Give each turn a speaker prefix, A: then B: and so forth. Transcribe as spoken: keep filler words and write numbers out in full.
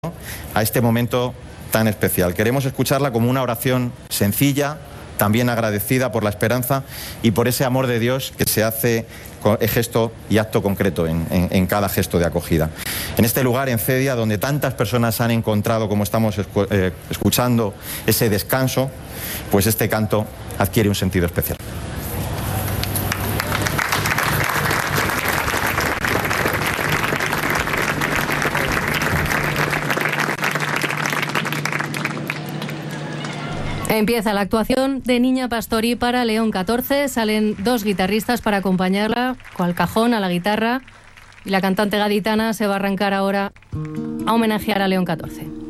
A: a este momento tan especial. Queremos escucharla como una oración sencilla, también agradecida por la esperanza y por ese amor de Dios que se hace gesto y acto concreto en, en, en cada gesto de acogida. En este lugar, en Cedia, donde tantas personas han encontrado, como estamos escu eh, escuchando, ese descanso, pues este canto adquiere un sentido especial.
B: Empieza la actuación de Niña Pastori para León catorce. Salen dos guitarristas para acompañarla, con el cajón, a la guitarra. Y la cantante gaditana se va a arrancar ahora a homenajear a León catorce.